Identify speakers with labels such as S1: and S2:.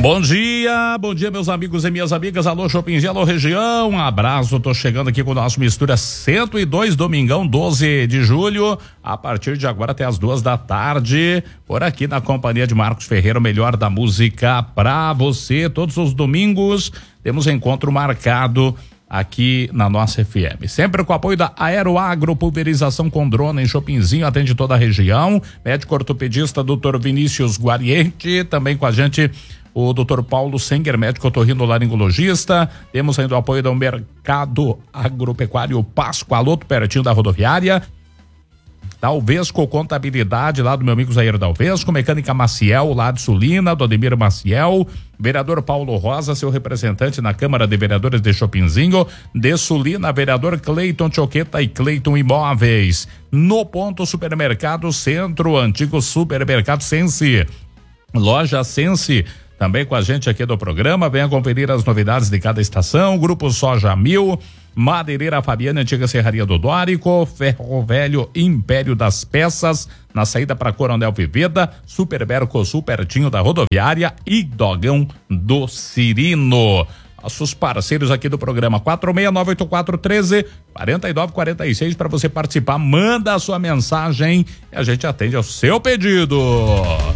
S1: Bom dia meus amigos e minhas amigas, alô Shoppingzinho, alô região, um abraço, tô chegando aqui com o nosso Mistura 102, domingão 12 de julho, a partir de agora até as 2 da tarde, por aqui na companhia de Marcos Ferreira, o melhor da música pra você, todos os domingos temos encontro marcado aqui na nossa FM, sempre com o apoio da Aeroagro, pulverização com drone em Shoppingzinho, atende toda a região, médico ortopedista Dr. Vinícius Guariente, também com a gente o Dr. Paulo Senger, médico otorrinolaringologista. Temos ainda o apoio do Mercado Agropecuário Pascoaloto, pertinho da rodoviária. Dalvesco Contabilidade, lá do meu amigo Zaire Dalvesco. Mecânica Maciel, lá de Sulina, do Ademir Maciel. Vereador Paulo Rosa, seu representante na Câmara de Vereadores de Shoppingzinho. De Sulina, vereador Cleiton Choqueta e Cleiton Imóveis. No Ponto Supermercado Centro, antigo Supermercado Sense. Loja Sense, também com a gente aqui do programa. Venha conferir as novidades de cada estação. Grupo Soja 1000, Madeireira Fabiana, antiga Serraria do Dórico, Ferro Velho Império das Peças, na saída para Coronel Viveda, Super Mercosul, pertinho da rodoviária, e Dogão do Cirino. Nossos parceiros aqui do programa, 46984134946, para você participar. Manda a sua mensagem e a gente atende ao seu pedido.